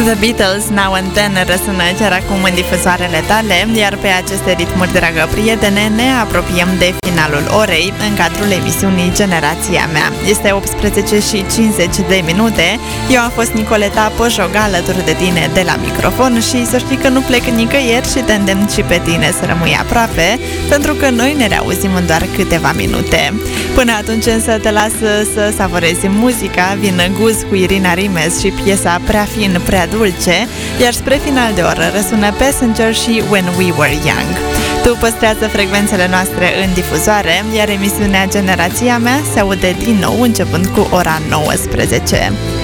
The Beatles, Now and Then, răsună chiar acum în difuzoarele tale, iar pe aceste ritmuri, dragă prietene, ne apropiem de finalul orei în cadrul emisiunii Generația Mea. Este 18:50. Eu am fost Nicoleta Poșog alături de tine de la microfon și să știi că nu plec nicăieri și te îndemn și pe tine să rămâi aproape, pentru că noi ne reauzim în doar câteva minute. Până atunci însă te las să savorezi muzica. Vin Guz cu Irina Rimes și piesa Prea fin, prea dulce, iar spre final de oră răsună Passenger și When We Were Young. Tu păstrează frecvențele noastre în difuzoare, iar emisiunea Generația Mea se aude din nou începând cu ora 19.